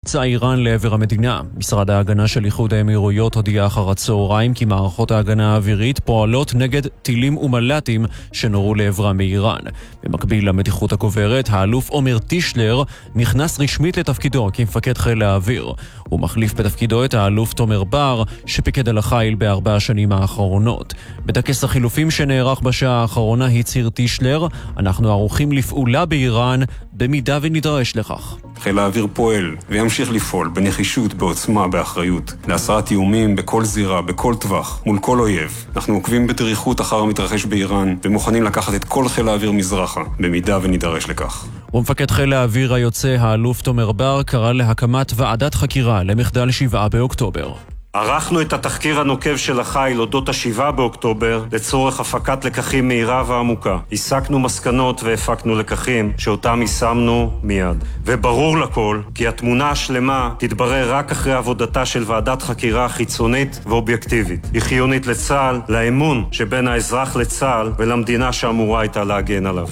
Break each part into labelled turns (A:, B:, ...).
A: מבצע איראן לעבר המדינה. משרד ההגנה של איחוד האמירויות הודיע אחר הצהריים כי מערכות ההגנה האווירית פועלות נגד טילים ומל"טים שנורו לעברה מאיראן. במקביל למתיחות הגוברת, האלוף עומר טישלר נכנס רשמית לתפקידו כמפקד חיל האוויר. הוא מחליף בתפקידו את האלוף תומר בר, שפיקד על החיל ב4 השנים האחרונות. בטקס החילופים שנערך בשעה האחרונה הצהיר טישלר, אנחנו ערוכים לפעולה באיראן במידה ונידרש לכך.
B: חיל האוויר פועל וימשיך לפעול בנחישות, בעוצמה, באחריות, להסרת איומים בכל זירה, בכל טווח, מול כל אויב. אנחנו עוקבים בדריכות אחר המתרחש באיראן ומוכנים לקחת את כל חיל האוויר מזרחה, במידה ונידרש לכך.
A: ומפקד חיל האוויר היוצא, האלוף תומר בר, קרא להקמת ועדת חקירה למחדל 7 באוקטובר.
C: ערכנו את התחקיר הנוקב של החיל אודות ה7 באוקטובר לצורך הפקת לקחים מהירה ועמוקה. הסקנו מסקנות והפקנו לקחים שאותם יישמנו מיד. וברור לכל כי התמונה השלמה תתברר רק אחרי עבודתה של ועדת חקירה חיצונית ואובייקטיבית. היא חיונית לצה"ל, לאמון שבין האזרח לצה"ל ולמדינה שאמורה הייתה להגן עליו.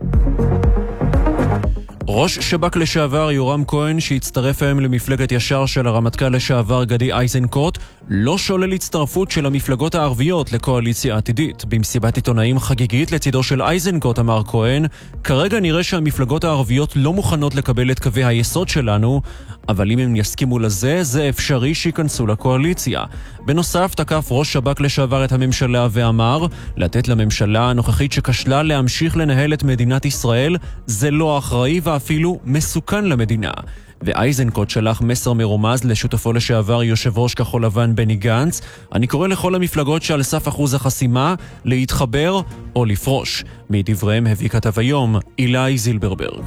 A: ראש שב"כ לשעבר יורם כהן, שהצטרף היום למפלגת ישר של הרמטכ"ל לשעבר גדי איזנקוט, לא שולל הצטרפות של המפלגות הערביות לקואליציה עתידית. במסיבת עיתונאים חגיגית לצידו של איזנקוט אמר כהן, כרגע נראה שהמפלגות הערביות לא מוכנות לקבל את קווי היסוד שלנו, אבל אם הם יסכימו לזה, זה אפשרי שיכנסו לקואליציה. בנוסף, תקף ראש שב"כ לשעבר את הממשלה ואמר, לתת לממשלה הנוכחית שכשלה להמשיך לנהל את מדינת ישראל, זה לא אחראי ואפילו מסוכן למדינה. ואייזנקוט שלח מסר מרומז לשותפו לשעבר יושב ראש כחול לבן בני גנץ, אני קורא לכל המפלגות שעל סף אחוז החסימה להתחבר או לפרוש. מדבריהם הביא כתב היום אילי זילברברג.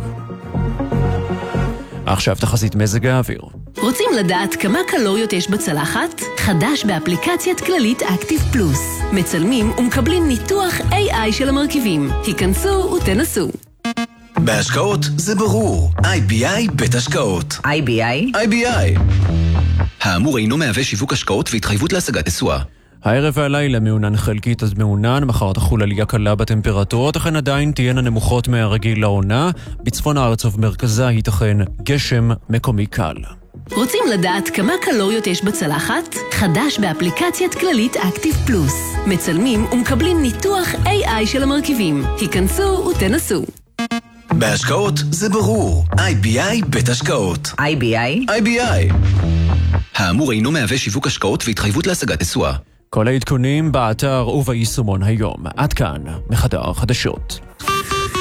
A: עכשיו תחזית מזג האוויר.
D: רוצים לדעת כמה קלוריות יש בצלחת? חדש באפליקציית כללית אקטיב פלוס. מצלמים ומקבלים ניתוח AI של המרכיבים. היכנסו ותנסו.
E: בהשקעות זה ברור. IBI בית השקעות.
D: IBI?
E: IBI. האמור אינו מהווה שיווק השקעות והתחייבות להשגת תשואה.
A: הערב והלילה מעונן חלקית אז מעונן, מחר תחול עלייה קלה בטמפרטורות, אכן עדיין תהיינה נמוכות מהרגיל לעונה. בצפון הארץ ובמרכזה ייתכן גשם מקומי קל.
D: רוצים לדעת כמה קלוריות יש בצלחת? חדש באפליקציית כללית אקטיב פלוס. מצלמים ומקבלים ניתוח AI של המרכיבים. היכנסו ותנסו.
E: בהשקעות זה ברור. IBI בית השקעות.
D: IBI?
E: IBI. האמור אינו מהווה שיווק השקעות והתחייבות להשגת תשואה.
A: כל העדכונים באתר וביישומון היום. עד כאן מחדר חדשות.